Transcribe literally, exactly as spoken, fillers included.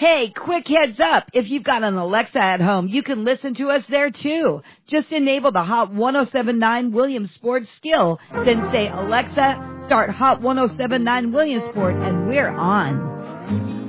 Hey, quick heads up. If you've got an Alexa at home, you can listen to us there too. Just enable the Hot ten seventy-nine Williamsport skill. Then say, Alexa, start Hot ten seventy-nine Williamsport, and we're on.